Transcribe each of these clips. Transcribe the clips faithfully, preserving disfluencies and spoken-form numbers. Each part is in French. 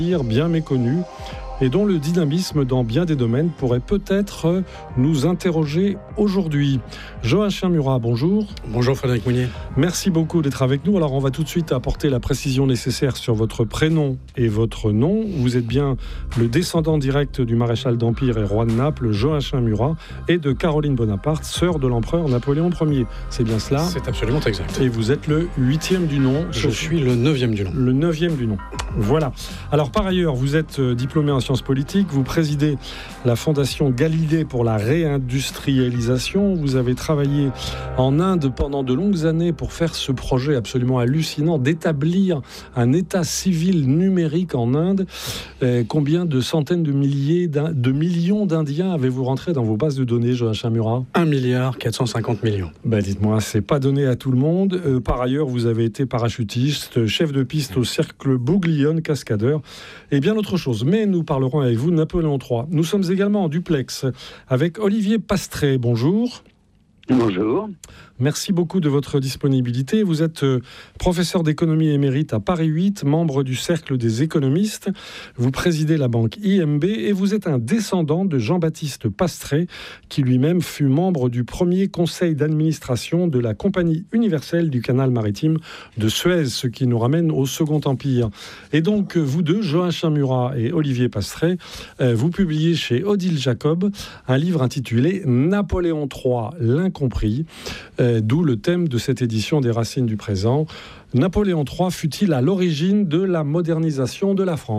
bien méconnu et dont le dynamisme dans bien des domaines pourrait peut-être nous interroger aujourd'hui. Joachim Murat, bonjour. Bonjour Frédéric Mounier. Merci beaucoup d'être avec nous. Alors on va tout de suite apporter la précision nécessaire sur votre prénom et votre nom. Vous êtes bien le descendant direct du maréchal d'Empire et roi de Naples, Joachim Murat, et de Caroline Bonaparte, sœur de l'empereur Napoléon Ier. C'est bien cela ? C'est absolument exact. Et vous êtes le huitième du nom. Je suis le neuvième du nom. Le neuvième du nom. Voilà. Alors par ailleurs, vous êtes diplômé en sciences politiques, vous présidez la Fondation Galilée pour la réindustrialisation. Vous avez travaillé en Inde pendant de longues années pour faire ce projet absolument hallucinant d'établir un état civil numérique en Inde. Euh, combien de centaines de milliers de millions d'Indiens avez-vous rentré dans vos bases de données, Joachim Murat ? un milliard quatre cent cinquante millions. Bah dites-moi, c'est pas donné à tout le monde. Euh, par ailleurs, vous avez été parachutiste, chef de piste au cercle Bouglione, cascadeur et bien autre chose. Mais nous parlerons avec vous de Napoléon trois. Nous sommes également en duplex avec Olivier Pastré. Bonjour. Bonjour. Merci beaucoup de votre disponibilité. Vous êtes euh, professeur d'économie émérite à Paris huit, membre du Cercle des économistes. Vous présidez la banque I M B et vous êtes un descendant de Jean-Baptiste Pastré, qui lui-même fut membre du premier conseil d'administration de la Compagnie universelle du canal maritime de Suez, ce qui nous ramène au Second Empire. Et donc, vous deux, Joachim Murat et Olivier Pastré, euh, vous publiez chez Odile Jacob un livre intitulé « Napoléon trois, l'incompris ». D'où le thème de cette édition des Racines du présent. Napoléon trois fut-il à l'origine de la modernisation de la France ?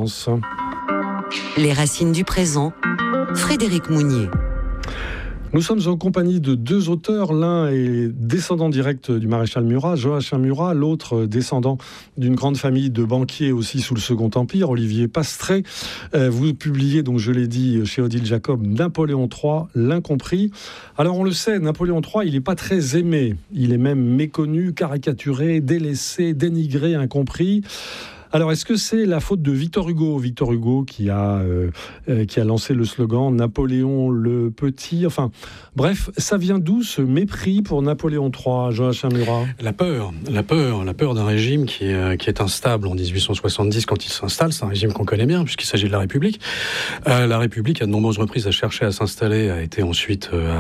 Les Racines du présent, Frédéric Mounier. Nous sommes en compagnie de deux auteurs. L'un est descendant direct du maréchal Murat, Joachim Murat. L'autre descendant d'une grande famille de banquiers aussi sous le Second Empire, Olivier Pastré. Euh, vous publiez, donc je l'ai dit, chez Odile Jacob, Napoléon trois, l'incompris. Alors on le sait, Napoléon trois, il n'est pas très aimé. Il est même méconnu, caricaturé, délaissé, dénigré, incompris. Alors, est-ce que c'est la faute de Victor Hugo Victor Hugo qui a, euh, euh, qui a lancé le slogan « Napoléon le Petit ». Enfin, bref, ça vient d'où ce mépris pour Napoléon trois, Joachim Murat ? La peur, la peur, la peur d'un régime qui est, qui est instable en dix-huit cent soixante-dix quand il s'installe. C'est un régime qu'on connaît bien puisqu'il s'agit de la République. Euh, la République, à de nombreuses reprises, a cherché à s'installer, a été ensuite euh,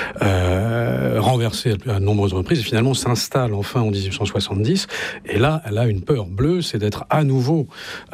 euh, renversée à de nombreuses reprises et finalement s'installe enfin en dix-huit cent soixante-dix. Et là, elle a une peur bleue, c'est d'être à nouveau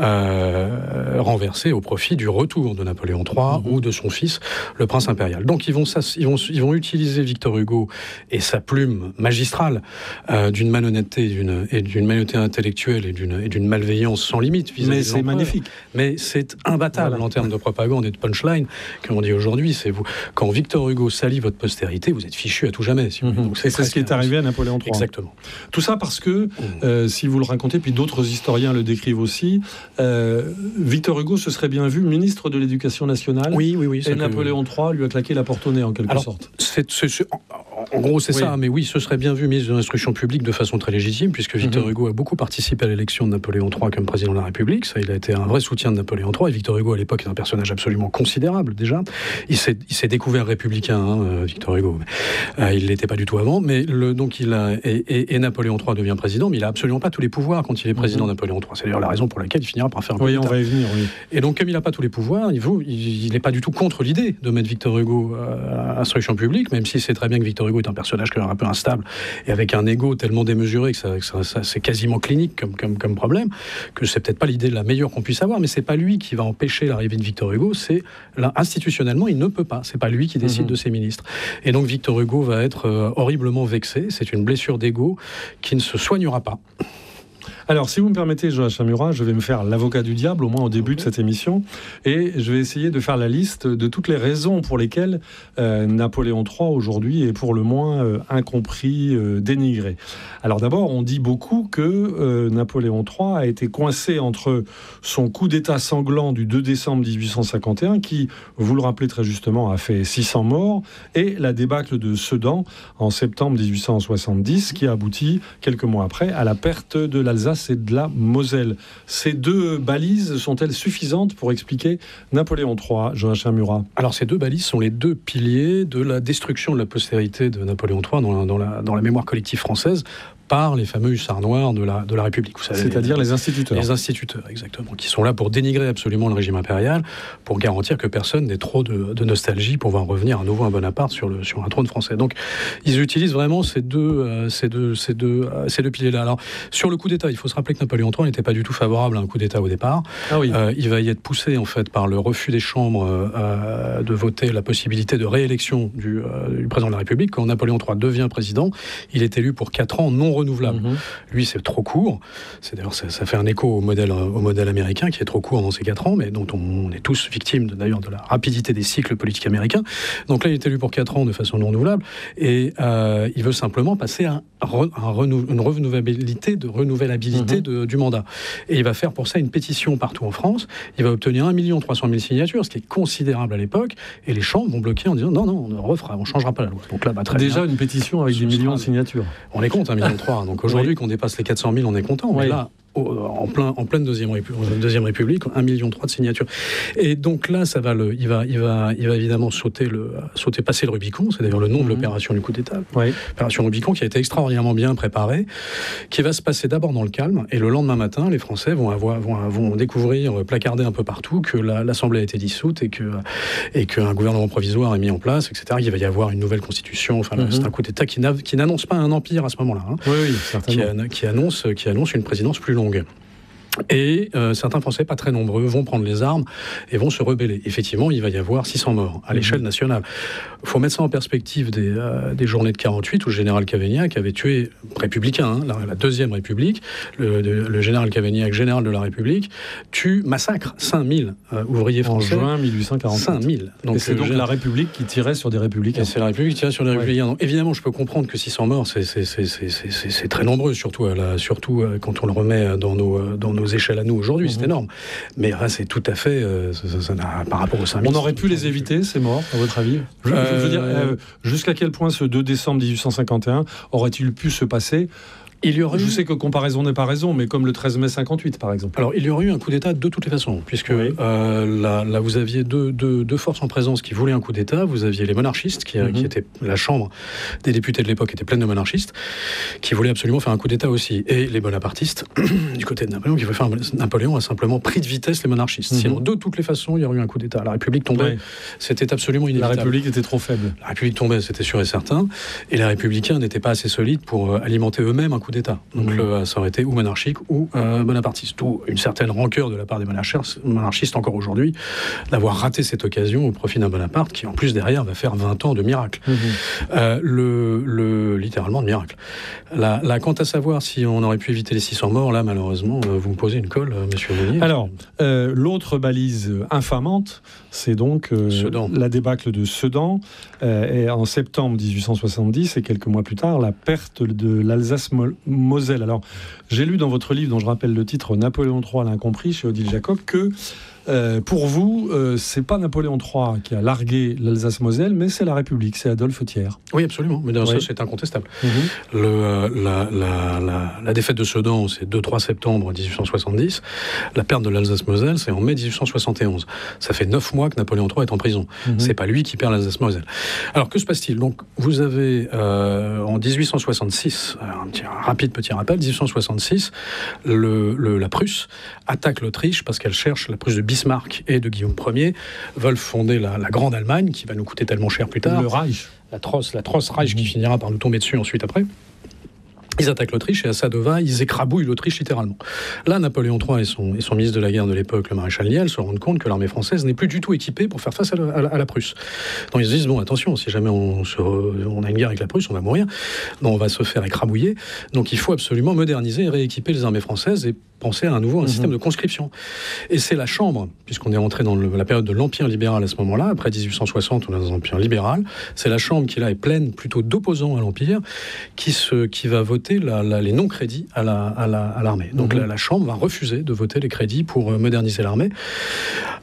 euh, renversé au profit du retour de Napoléon trois mmh. ou de son fils, le prince impérial. Donc ils vont, ils vont, ils vont utiliser Victor Hugo et sa plume magistrale euh, d'une malhonnêteté d'une, et d'une malhonnêteté intellectuelle et d'une, et d'une malveillance sans limite vis-à-vis Mais de c'est l'empereur. magnifique. Mais c'est imbattable voilà. en termes de propagande et de punchline, comme on dit aujourd'hui. C'est vous, quand Victor Hugo salit votre postérité, vous êtes fichu à tout jamais. Si mmh. Donc c'est, et c'est ce qui est arrivé à Napoléon trois. Exactement. Tout ça parce que, mmh. euh, si vous le racontez, puis d'autres historiens le décrivent aussi, euh, Victor Hugo se serait bien vu ministre de l'Éducation nationale. Oui, oui, oui. Et Napoléon trois lui a claqué la porte au nez, en quelque Alors, sorte. C'est, c'est, c'est, en, en gros, c'est oui. ça. Mais oui, ce serait bien vu ministre de l'Instruction publique de façon très légitime, puisque Victor mm-hmm. Hugo a beaucoup participé à l'élection de Napoléon trois comme président de la République. Ça, il a été un vrai soutien de Napoléon trois. Et Victor Hugo, à l'époque, est un personnage absolument considérable, déjà. Il s'est, il s'est découvert républicain, hein, Victor Hugo. Euh, il ne l'était pas du tout avant. Mais le, donc, il a, et, et, et Napoléon trois devient président, mais il n'a absolument pas tous les pouvoirs quand il est président mm-hmm. Napoléon trois. C'est d'ailleurs la raison pour laquelle il finira par faire un coup Oui, on va y venir, oui. Et donc, comme il n'a pas tous les pouvoirs, il n'est pas du tout contre l'idée de mettre Victor Hugo à l'instruction publique, même si c'est très bien que Victor Hugo est un personnage un peu instable et avec un ego tellement démesuré que, ça, que ça, ça, c'est quasiment clinique comme, comme, comme problème, que c'est peut-être pas l'idée la meilleure qu'on puisse avoir, mais c'est pas lui qui va empêcher l'arrivée de Victor Hugo, c'est là, institutionnellement, il ne peut pas. C'est pas lui qui décide mmh. de ses ministres. Et donc, Victor Hugo va être euh, horriblement vexé. C'est une blessure d'ego qui ne se soignera pas. Alors, si vous me permettez, Joachim Murat, je vais me faire l'avocat du diable, au moins au début okay. de cette émission, et je vais essayer de faire la liste de toutes les raisons pour lesquelles euh, Napoléon trois, aujourd'hui, est pour le moins euh, incompris, euh, dénigré. Alors d'abord, on dit beaucoup que euh, Napoléon trois a été coincé entre son coup d'État sanglant du deux décembre dix-huit cent cinquante et un, qui, vous le rappelez très justement, a fait six cents morts, et la débâcle de Sedan en septembre dix-huit cent soixante-dix, qui a abouti, quelques mois après, à la perte de l'Alsace et de la Moselle. Ces deux balises sont-elles suffisantes pour expliquer Napoléon trois, Joachim Murat ? Alors ces deux balises sont les deux piliers de la destruction de la postérité de Napoléon trois dans la, dans la, dans la mémoire collective française, par les fameux hussards noirs de la, de la République. Vous savez, c'est-à-dire les, les instituteurs. Les instituteurs, exactement, qui sont là pour dénigrer absolument le régime impérial, pour garantir que personne n'ait trop de, de nostalgie pour voir revenir à nouveau un Bonaparte sur, le, sur un trône français. Donc, ils utilisent vraiment ces deux, euh, ces deux, ces deux, euh, ces deux piliers-là. Alors, sur le coup d'État, il faut se rappeler que Napoléon trois n'était pas du tout favorable à un coup d'État au départ. Ah oui. Euh, il va y être poussé, en fait, par le refus des chambres euh, de voter la possibilité de réélection du, euh, du président de la République. Quand Napoléon trois devient président, il est élu pour quatre ans non renouvelables. Mmh. Lui, c'est trop court. C'est, d'ailleurs, ça, ça fait un écho au modèle, au modèle américain, qui est trop court dans ces quatre ans, mais dont on, on est tous victimes, de, d'ailleurs, de la rapidité des cycles politiques américains. Donc là, il est élu pour quatre ans de façon non renouvelable, et euh, il veut simplement passer à un, un renou, une renouvelabilité, de renouvelabilité mmh. de, du mandat. Et il va faire pour ça une pétition partout en France. Il va obtenir un million trois cent mille signatures, ce qui est considérable à l'époque, et les chambres vont bloquer en disant non, non, on refera, on changera pas la loi. Donc là, bah, très déjà bien. Une pétition avec des millions de signatures. On les compte, un million trois. Donc aujourd'hui, oui. qu'on dépasse les quatre cent mille, on est content. Mais oui. là, en, plein, en pleine deuxième, répu- deuxième République, un million trois de signatures. Et donc là, ça va le, il, va, il, va, il va évidemment sauter, le, sauter passer le Rubicon. C'est d'ailleurs le nom mmh. de l'opération du coup d'État. Oui. L'opération Rubicon qui a été extraordinairement bien préparée, qui va se passer d'abord dans le calme. Et le lendemain matin, les Français vont, avoir, vont, vont découvrir, placarder un peu partout, que la, l'Assemblée a été dissoute et, que, et qu'un gouvernement provisoire est mis en place, et cetera. Il va y avoir une nouvelle constitution. Enfin, mmh. c'est un coup d'État qui, n'a, qui n'annonce pas un empire à ce moment-là. Hein, oui, oui, certainement. Qui, qui, annonce, qui annonce une présidence plus longue. Et euh, certains Français, pas très nombreux, vont prendre les armes et vont se rebeller. Effectivement, il va y avoir six cents morts à l'échelle nationale. Il faut mettre ça en perspective des, euh, des journées de quarante-huit où le général Cavaignac avait tué, républicain, hein, la, la deuxième République, le, de, le général Cavaignac, général de la République, tue, massacre cinq mille euh, ouvriers français. En juin dix-huit cent quarante-sept. cinq mille. Donc, et c'est donc général... la République qui tirait sur des républicains. Et c'est la République qui tirait sur des républicains. Ouais. Donc, évidemment, je peux comprendre que six cents morts, c'est, c'est, c'est, c'est, c'est, c'est, c'est très nombreux, surtout, à la, surtout euh, quand on le remet dans nos, dans nos échelles à nous aujourd'hui. C'est énorme. Mais là, c'est tout à fait... Euh, ça, ça, ça, par rapport aux cinq mille... On aurait pu les éviter, ces morts, à votre avis je, euh... je veux dire, euh, jusqu'à quel point ce deux décembre dix-huit cent cinquante et un aurait-il pu se passer ? Il y aurait je eu... sais que comparaison n'est pas raison, mais comme le treize mai cinquante-huit, par exemple. Alors, il y aurait eu un coup d'État de toutes les façons, puisque oui. euh, là, là, vous aviez deux, deux, deux forces en présence qui voulaient un coup d'État. Vous aviez les monarchistes, qui, mm-hmm. qui étaient la Chambre des députés de l'époque était pleine de monarchistes, qui voulaient absolument faire un coup d'État aussi. Et les bonapartistes, du côté de Napoléon, qui voulaient faire un... Napoléon a simplement pris de vitesse les monarchistes. Mm-hmm. Sinon, de toutes les façons, il y aurait eu un coup d'État. La République tombait. Oui. C'était absolument inévitable. La République était trop faible. La République tombait, c'était sûr et certain. Et les républicains n'étaient pas assez solides pour euh, alimenter eux-mêmes un coup d'État. Donc, mm-hmm. le ça aurait été ou monarchique ou euh, bonapartiste, ou une certaine rancœur de la part des monarchistes encore aujourd'hui d'avoir raté cette occasion au profit d'un Bonaparte qui en plus derrière va faire vingt ans de miracle. Mmh. Euh, le, le, littéralement de miracle. Là, là, quant à savoir si on aurait pu éviter les six cents morts, là malheureusement euh, vous me posez une colle, euh, monsieur Mounier. Alors, euh, l'autre balise infamante, c'est donc euh, la débâcle de Sedan, euh, et en septembre dix-huit cent soixante-dix et quelques mois plus tard la perte de l'Alsace-Moselle. Alors, j'ai lu dans votre livre, dont je rappelle le titre, Napoléon trois, l'incompris, chez Odile Jacob, que euh, pour vous, euh, c'est pas Napoléon trois qui a largué l'Alsace-Moselle, mais c'est la République, c'est Adolphe Thiers. Oui, absolument, mais dans oui. ça, c'est incontestable. Mm-hmm. Le, euh, la, la, la, la défaite de Sedan, c'est deux trois septembre dix-huit cent soixante-dix. La perte de l'Alsace-Moselle, c'est en mai dix-huit cent soixante et onze. Ça fait neuf mois que Napoléon trois est en prison. Mm-hmm. C'est pas lui qui perd l'Alsace-Moselle. Alors, que se passe-t-il ? Donc, vous avez, euh, en dix-huit cent soixante-six, un, petit, un rapide petit rappel, dix-huit cent soixante-six, le, le, la Prusse attaque l'Autriche parce qu'elle cherche, la Prusse de Bismarck et de Guillaume Ier veulent fonder la, la Grande Allemagne, qui va nous coûter tellement cher plus tard. Le Reich. La Trosse, la Trosse Reich, mmh. qui finira par nous tomber dessus ensuite après. Ils attaquent l'Autriche et à Sadova, ils écrabouillent l'Autriche littéralement. Là, Napoléon trois et son, et son ministre de la guerre de l'époque, le maréchal Niel, se rendent compte que l'armée française n'est plus du tout équipée pour faire face à la, à la, à la Prusse. Donc ils se disent, bon, attention, si jamais on, se, on a une guerre avec la Prusse, on va mourir. Donc on va se faire écrabouiller. Donc il faut absolument moderniser et rééquiper les armées françaises et penser à nouveau un mmh. système de conscription. Et c'est la Chambre, puisqu'on est rentré dans le, la période de l'Empire libéral à ce moment-là, après dix-huit cent soixante, on est dans un empire libéral, c'est la Chambre qui là est pleine plutôt d'opposants à l'Empire, qui, se, qui va voter la, la, les non-crédits à, la, à, la, à l'armée. Donc mmh. la, la Chambre va refuser de voter les crédits pour moderniser l'armée.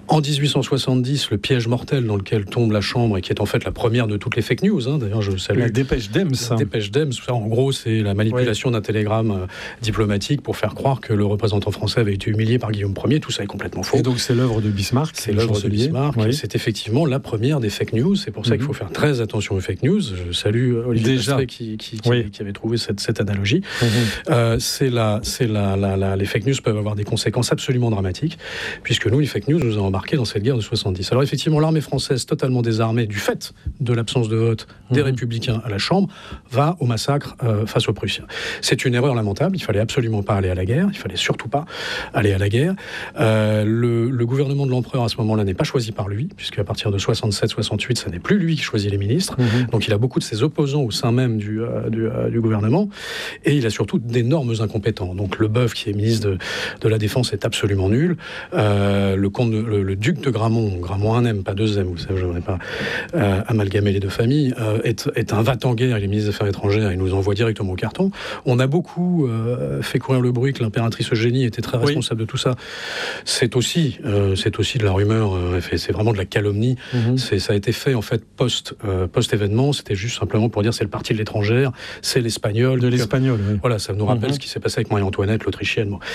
En dix-huit cent soixante-dix, le piège mortel dans lequel tombe la Chambre, et qui est en fait la première de toutes les fake news, hein, d'ailleurs je salue... La dépêche d'Ems. La dépêche d'Ems, ça, en gros, c'est la manipulation oui. d'un télégramme euh, diplomatique pour faire croire que le représentant français avait été humilié par Guillaume Ier. Tout ça est complètement faux. Et donc c'est l'œuvre de Bismarck. C'est l'œuvre de Bismarck. Oui. C'est effectivement la première des fake news. C'est pour ça mm-hmm. qu'il faut faire très attention aux fake news. Je salue Olivier Pastré qui, qui, qui, oui. qui avait trouvé cette, cette analogie. Mm-hmm. Euh, c'est la, c'est la, la, la, les fake news peuvent avoir des conséquences absolument dramatiques, puisque nous, les fake news, nous avons embarqués dans cette guerre de soixante-dix. Alors effectivement, l'armée française, totalement désarmée du fait de l'absence de vote des mmh. républicains à la Chambre, va au massacre euh, face aux Prussiens. C'est une erreur lamentable, il fallait absolument pas aller à la guerre, il fallait surtout pas aller à la guerre. Euh, le, le gouvernement de l'empereur à ce moment-là n'est pas choisi par lui, puisque à partir de soixante-sept soixante-huit, ça n'est plus lui qui choisit les ministres, mmh. donc il a beaucoup de ses opposants au sein même du, euh, du, euh, du gouvernement, et il a surtout d'énormes incompétents. Donc le Boeuf, qui est ministre de, de la Défense, est absolument nul. Euh, le, comte de, le, le duc de Gramont, Gramont un M, pas deux M, vous savez, je ne voudrais pas euh, amalgamer les deux familles, euh, est, est un va-t-en-guerre, il est ministre des Affaires étrangères, il nous envoie directement au carton. On a beaucoup euh, fait courir le bruit que l'impératrice Eugénie était très responsable oui. de tout ça. C'est aussi, euh, c'est aussi de la rumeur, euh, c'est vraiment de la calomnie. Mm-hmm. C'est, ça a été fait en fait post, euh, post-événement, c'était juste simplement pour dire c'est le parti de l'étrangère, c'est l'espagnol. De l'espagnol, oui. Voilà, ça nous rappelle mm-hmm. ce qui s'est passé avec Marie-Antoinette, l'Autrichienne. Bon.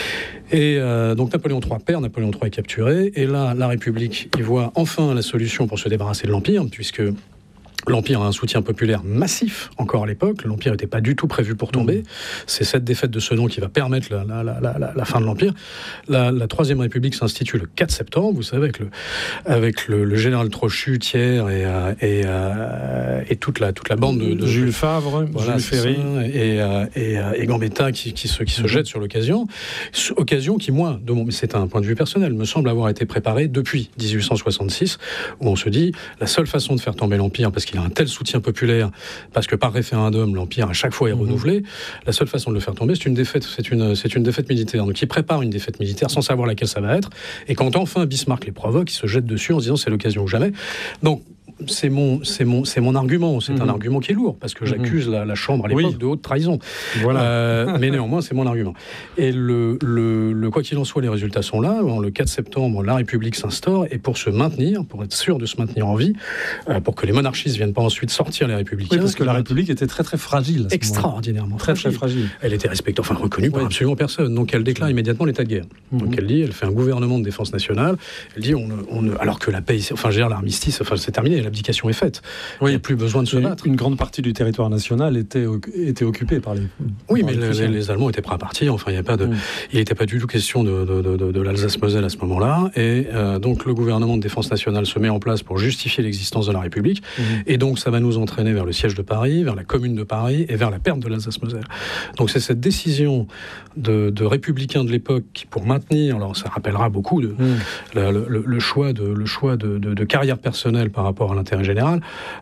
Et euh, donc Napoléon trois perd, Napoléon trois est capturé, et là, la République y voit enfin la solution pour se débarrasser de l'Empire, puisque l'Empire a un soutien populaire massif encore à l'époque. L'Empire n'était pas du tout prévu pour tomber. Mmh. C'est cette défaite de Sedan qui va permettre la, la, la, la, la fin de l'Empire. La, la Troisième République s'institue le quatre septembre, vous savez, avec le, avec le, le général Trochu, Thiers et, et, et, et toute, la, toute la bande de... de Jules Favre, voilà, Jules Ferry. Et, et, et Gambetta qui, qui se, qui se mmh. jette sur l'occasion. Occasion qui, moi, de mon, c'est un point de vue personnel, me semble avoir été préparée depuis dix-huit cent soixante-six, où on se dit, la seule façon de faire tomber l'Empire, parce qu'il a un tel soutien populaire, parce que par référendum, l'Empire à chaque fois est renouvelé, mmh. la seule façon de le faire tomber, c'est une défaite, c'est une, c'est une défaite militaire. Donc il prépare une défaite militaire sans savoir laquelle ça va être, et quand enfin Bismarck les provoque, il se jette dessus en se disant c'est l'occasion ou jamais. Donc c'est mon, c'est mon, c'est mon argument, c'est mmh. un argument qui est lourd, parce que j'accuse mmh. la, la Chambre à l'époque oui. de haute trahison. Voilà. Euh, mais néanmoins, c'est mon argument. Et le, le, le, quoi qu'il en soit, les résultats sont là. Le quatre septembre, la République s'instaure, et pour se maintenir, pour être sûr de se maintenir en vie, euh, pour que les monarchistes ne viennent pas ensuite sortir les républicains. Oui, parce que la République était très très fragile. Extraordinairement très fragile. très fragile. Elle était respectée, enfin reconnue oui. par absolument personne. Donc elle déclare immédiatement l'état de guerre. Mmh. Donc elle dit, elle fait un gouvernement de défense nationale. Elle dit, on, on, alors que la paix, enfin, je veux dire, l'armistice, enfin, c'est terminé, l'abdication est faite. Oui. Il n'y a plus besoin de se battre. Une grande partie du territoire national était, était occupée par les... Oui, par mais les, les, les Allemands étaient prêts à partir. Enfin, il mmh. n'était pas du tout question de, de, de, de, de l'Alsace-Moselle à ce moment-là. Et euh, donc, le gouvernement de défense nationale se met en place pour justifier l'existence de la République. Mmh. Et donc, ça va nous entraîner vers le siège de Paris, vers la commune de Paris et vers la perte de l'Alsace-Moselle. Donc, c'est cette décision de, de républicains de l'époque qui, pour maintenir... Alors, ça rappellera beaucoup de, mmh. le, le, le choix, de, le choix de, de, de carrière personnelle par rapport à l'intérêt général.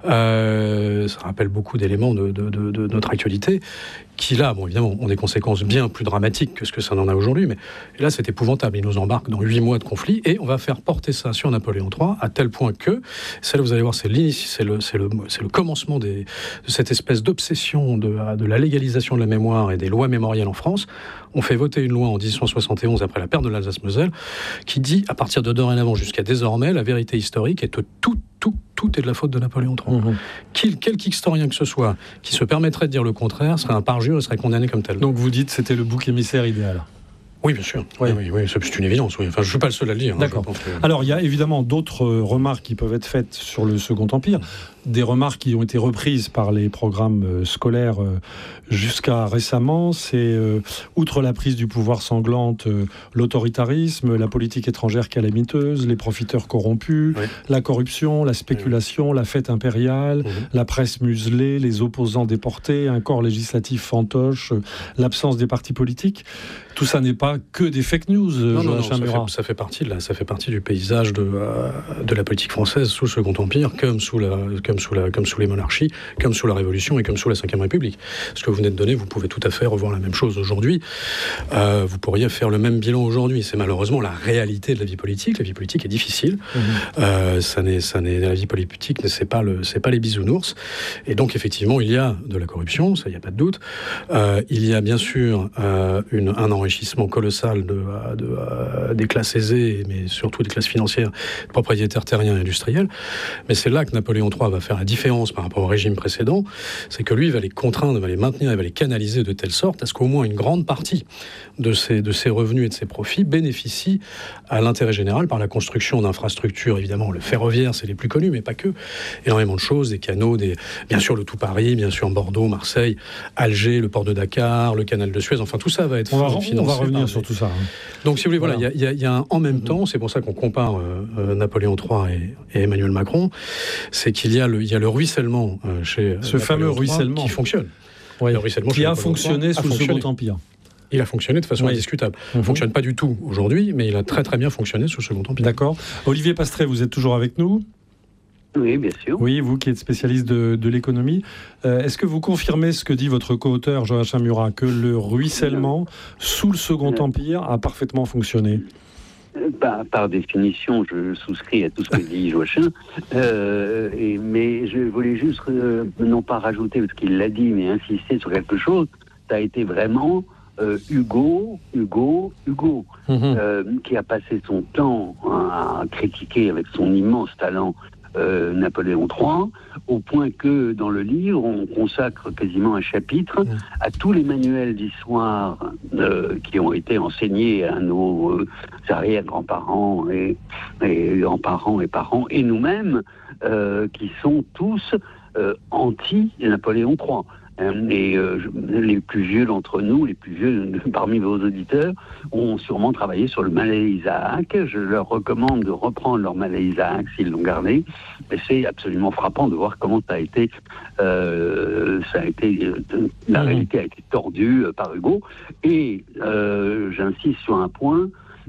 Euh, ça rappelle beaucoup d'éléments de, de, de, de notre actualité qui là, bon évidemment, ont des conséquences bien plus dramatiques que ce que ça n'en a aujourd'hui, mais là c'est épouvantable, ils nous embarquent dans huit mois de conflit, et on va faire porter ça sur Napoléon trois, à tel point que, ça vous allez voir, c'est, c'est, le, c'est, le, c'est le commencement des, de cette espèce d'obsession de, de la légalisation de la mémoire et des lois mémorielles en France. On fait voter une loi en dix-huit cent soixante et onze, après la perte de l'Alsace-Moselle, qui dit, à partir de dorénavant jusqu'à désormais, la vérité historique est que tout, tout, tout est de la faute de Napoléon trois. Mmh. Quel, quelque historien que ce soit qui se permettrait de dire le contraire serait un parjure et serait condamné comme tel. Donc vous dites que c'était le bouc émissaire idéal. Oui, bien sûr. Oui, oui, oui, c'est une évidence. Oui. Enfin, je ne suis pas le seul à le dire. D'accord. Hein, que... Alors, il y a évidemment d'autres remarques qui peuvent être faites sur le Second Empire. Des remarques qui ont été reprises par les programmes scolaires jusqu'à récemment. C'est, euh, outre la prise du pouvoir sanglante, euh, l'autoritarisme, la politique étrangère calamiteuse, les profiteurs corrompus, oui. la corruption, la spéculation, oui. la fête impériale, mmh. la presse muselée, les opposants déportés, un corps législatif fantoche, euh, l'absence des partis politiques. Tout ça n'est pas que des fake news, non, non, non, ça, fait, ça, fait partie de la, ça fait partie du paysage de, euh, de la politique française sous le Second Empire, comme sous, la, comme, sous la, comme sous les monarchies, comme sous la Révolution et comme sous la Cinquième République. Ce que vous venez de donner, vous pouvez tout à fait revoir la même chose aujourd'hui. Euh, vous pourriez faire le même bilan aujourd'hui. C'est malheureusement la réalité de la vie politique. La vie politique est difficile. Mmh. Euh, ça n'est, ça n'est, la vie politique, c'est pas, le, c'est pas les bisounours. Et donc, effectivement, il y a de la corruption, ça, il n'y a pas de doute. Euh, il y a bien sûr euh, une, un enrichissement colossal colossale de, de, de, des classes aisées, mais surtout des classes financières, propriétaires terriens et industriels. Mais c'est là que Napoléon trois va faire la différence par rapport au régime précédent, c'est que lui, il va les contraindre, il va les maintenir, il va les canaliser de telle sorte à ce qu'au moins une grande partie de ses, de ses revenus et de ses profits bénéficie à l'intérêt général par la construction d'infrastructures. Évidemment, le ferroviaire, c'est les plus connus, mais pas que. Énormément de choses, des canaux, des, bien sûr le tout Paris, bien sûr Bordeaux, Marseille, Alger, le port de Dakar, le canal de Suez, enfin tout ça va être on va, financé. On va revenir sur des... tout ça. Hein. Donc si vous voulez, voilà, il voilà, y, y, y a un en même mm-hmm. temps, c'est pour ça qu'on compare euh, euh, Napoléon trois et, et Emmanuel Macron, c'est qu'il y a le, il y a le ruissellement euh, chez ce Napoléon fameux ruissellement qui fonctionne. Oui, le ruissellement qui a fonctionné sous le Second Empire. Il a fonctionné de façon oui. indiscutable. Il ne mmh. fonctionne pas du tout aujourd'hui, mais il a très très bien fonctionné sous le Second Empire. D'accord. Olivier Pastré, vous êtes toujours avec nous ? Oui, bien sûr. Oui, vous qui êtes spécialiste de, de l'économie, euh, est-ce que vous confirmez ce que dit votre co-auteur Joachim Murat, que le ruissellement sous le Second Empire a parfaitement fonctionné ? Par, par définition, je souscris à tout ce que dit Joachim, euh, et, mais je voulais juste, euh, non pas rajouter, parce qu'il l'a dit, mais insister sur quelque chose. Ça a été vraiment euh, Hugo, Hugo, Hugo, mmh. euh, qui a passé son temps à critiquer avec son immense talent euh, Napoléon trois, au point que dans le livre, on consacre quasiment un chapitre mmh. à tous les manuels d'histoire euh, qui ont été enseignés à nos euh, arrière-grands-parents et, et grands-parents et parents, et nous-mêmes, euh, qui sont tous euh, anti-Napoléon trois. Et euh, les plus vieux d'entre nous, les plus vieux parmi vos auditeurs, ont sûrement travaillé sur le Malais Isaac. Je leur recommande de reprendre leur Malais Isaac s'ils l'ont gardé. Mais c'est absolument frappant de voir comment ça a été, euh, ça a été, euh, la mmh. réalité a été tordue euh, par Hugo. Et euh, j'insiste sur un point,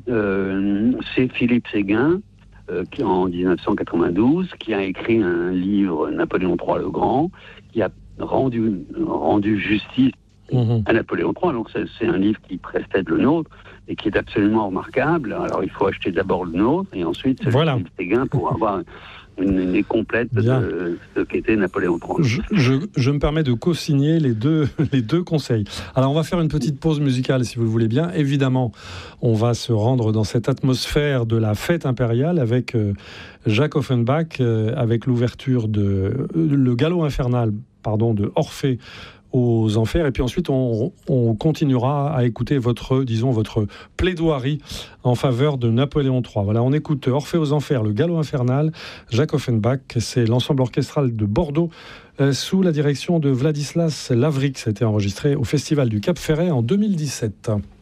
euh, c'est Philippe Séguin, euh, qui en dix-neuf cent quatre-vingt-douze, qui a écrit un livre, Napoléon trois le Grand, qui a rendu, rendu justice mmh. à Napoléon trois. Donc c'est, c'est un livre qui précède le nôtre et qui est absolument remarquable. Alors il faut acheter d'abord le nôtre et ensuite celui voilà. de Séguin pour avoir une idée complète Bien. de ce qu'était Napoléon trois. Je, je, je me permets de co-signer les deux, les deux conseils. Alors on va faire une petite pause musicale si vous le voulez bien. Évidemment, on va se rendre dans cette atmosphère de la fête impériale avec euh, Jacques Offenbach, euh, avec l'ouverture de euh, Le Galop infernal pardon, de Orphée aux Enfers, et puis ensuite on, on continuera à écouter votre, disons, votre plaidoirie en faveur de Napoléon trois. Voilà, on écoute Orphée aux Enfers, Le Galop infernal, Jacques Offenbach, c'est l'ensemble orchestral de Bordeaux, euh, sous la direction de Vladislas Lavric. Ça a été enregistré au Festival du Cap Ferret en deux mille dix-sept.